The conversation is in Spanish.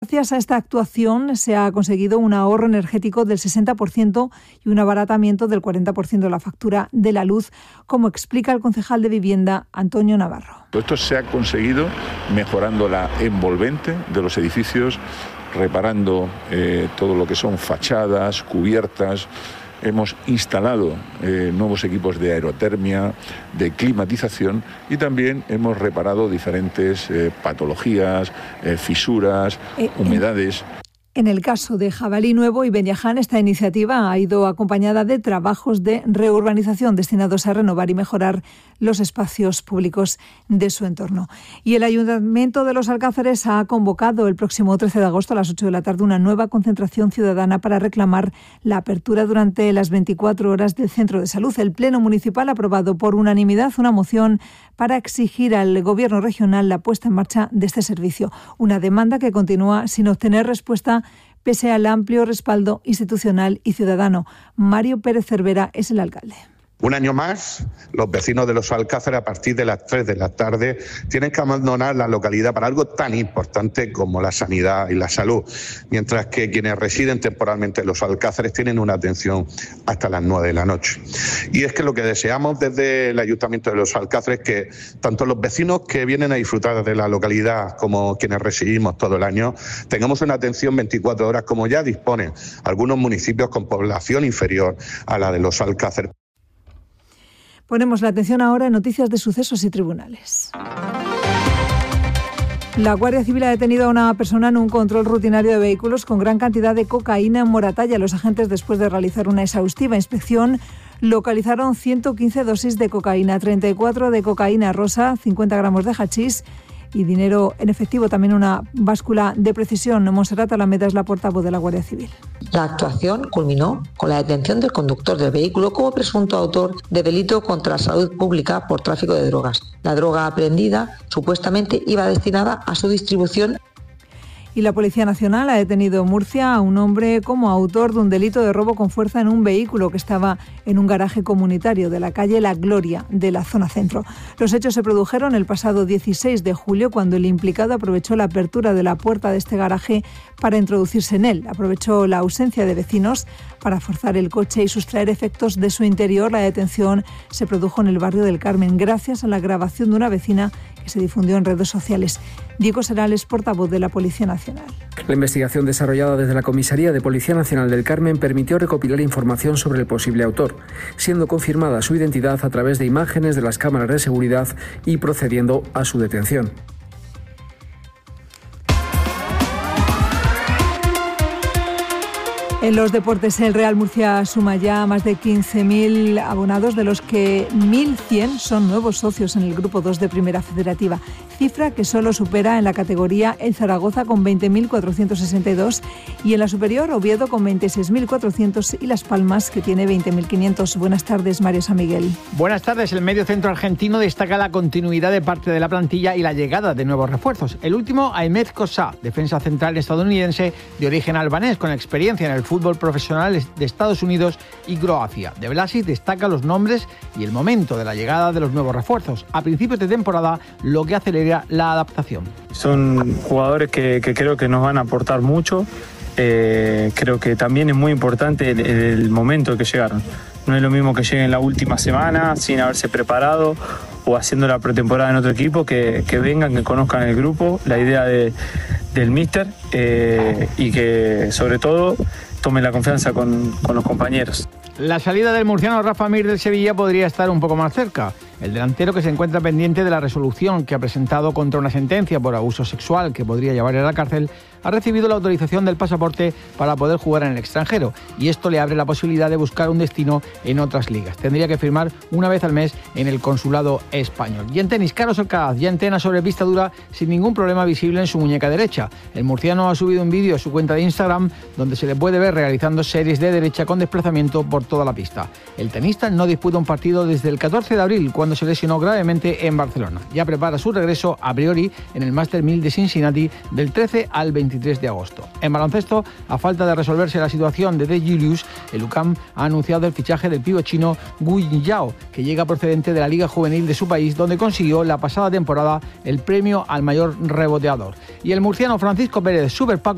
gracias a esta actuación se ha conseguido un ahorro energético del 60% y un abaratamiento del 40% de la factura de la luz, como explica el concejal de Vivienda, Antonio Navarro. Esto se ha conseguido mejorando la envolvente de los edificios, reparando todo lo que son fachadas, cubiertas. Hemos instalado nuevos equipos de aerotermia, de climatización y también hemos reparado diferentes patologías, fisuras, humedades. En el caso de Jabalí Nuevo y Beñaján, esta iniciativa ha ido acompañada de trabajos de reurbanización destinados a renovar y mejorar los espacios públicos de su entorno. Y el Ayuntamiento de Los Alcázares ha convocado el próximo 13 de agosto a las 8 de la tarde una nueva concentración ciudadana para reclamar la apertura durante las 24 horas del centro de salud. El Pleno Municipal ha aprobado por unanimidad una moción para exigir al Gobierno regional la puesta en marcha de este servicio, una demanda que continúa sin obtener respuesta pese al amplio respaldo institucional y ciudadano. Mario Pérez Cervera es el alcalde. Un año más, los vecinos de Los Alcázares a partir de las 3 de la tarde tienen que abandonar la localidad para algo tan importante como la sanidad y la salud, mientras que quienes residen temporalmente en Los Alcázares tienen una atención hasta las 9 de la noche. Y es que lo que deseamos desde el Ayuntamiento de Los Alcázares es que tanto los vecinos que vienen a disfrutar de la localidad como quienes residimos todo el año tengamos una atención 24 horas como ya disponen algunos municipios con población inferior a la de Los Alcázares. Ponemos la atención ahora en noticias de sucesos y tribunales. La Guardia Civil ha detenido a una persona en un control rutinario de vehículos con gran cantidad de cocaína en Moratalla. Los agentes, después de realizar una exhaustiva inspección, localizaron 115 dosis de cocaína, 34 de cocaína rosa, 50 gramos de hachís y dinero en efectivo, también una báscula de precisión. Montserrat Alameda es la portavoz de la Guardia Civil. La actuación culminó con la detención del conductor del vehículo como presunto autor de delito contra la salud pública por tráfico de drogas. La droga aprehendida supuestamente iba destinada a su distribución. Y la Policía Nacional ha detenido en Murcia a un hombre como autor de un delito de robo con fuerza en un vehículo que estaba en un garaje comunitario de la calle La Gloria de la zona centro. Los hechos se produjeron el pasado 16 de julio cuando el implicado aprovechó la apertura de la puerta de este garaje para introducirse en él. Aprovechó la ausencia de vecinos para forzar el coche y sustraer efectos de su interior. La detención se produjo en el barrio del Carmen gracias a la grabación de una vecina que se difundió en redes sociales. Diego Serales, portavoz de la Policía Nacional. La investigación desarrollada desde la Comisaría de Policía Nacional del Carmen permitió recopilar información sobre el posible autor, siendo confirmada su identidad a través de imágenes de las cámaras de seguridad y procediendo a su detención. En los deportes, el Real Murcia suma ya más de 15.000 abonados, de los que 1.100 son nuevos socios en el Grupo 2 de Primera Federativa, cifra que solo supera en la categoría el Zaragoza con 20.462 y en la superior Oviedo con 26.400 y Las Palmas, que tiene 20.500. Buenas tardes, Mario San Miguel. Buenas tardes. El medio centro argentino destaca la continuidad de parte de la plantilla y la llegada de nuevos refuerzos. El último, Ahmed Kosa, defensa central estadounidense de origen albanés, con experiencia en el fútbol profesional de Estados Unidos y Croacia. De Blasic destaca los nombres y el momento de la llegada de los nuevos refuerzos a principios de temporada, lo que acelera la adaptación. Son jugadores que creo que nos van a aportar mucho. Creo que también es muy importante el momento que llegaron. No es lo mismo que lleguen la última semana sin haberse preparado o haciendo la pretemporada en otro equipo, que vengan, que conozcan el grupo, la idea del míster y que sobre todo tomen la confianza con los compañeros. La salida del murciano Rafa Mir del Sevilla podría estar un poco más cerca. El delantero, que se encuentra pendiente de la resolución que ha presentado contra una sentencia por abuso sexual que podría llevarle a la cárcel, ha recibido la autorización del pasaporte para poder jugar en el extranjero, y esto le abre la posibilidad de buscar un destino en otras ligas. Tendría que firmar una vez al mes en el consulado español. Y en tenis, Carlos Alcaraz ya entrena sobre pista dura sin ningún problema visible en su muñeca derecha. El murciano ha subido un vídeo a su cuenta de Instagram donde se le puede ver realizando series de derecha con desplazamiento por toda la pista. El tenista no disputa un partido desde el 14 de abril, cuando se lesionó gravemente en Barcelona. Ya prepara su regreso a priori en el Master 1000 de Cincinnati del 13 al 23 de agosto. En baloncesto, a falta de resolverse la situación de De Julius, el UCAM ha anunciado el fichaje del pívot chino Gu Yao, que llega procedente de la Liga Juvenil de su país, donde consiguió la pasada temporada el premio al mayor reboteador. Y el murciano Francisco Pérez, Super Paco,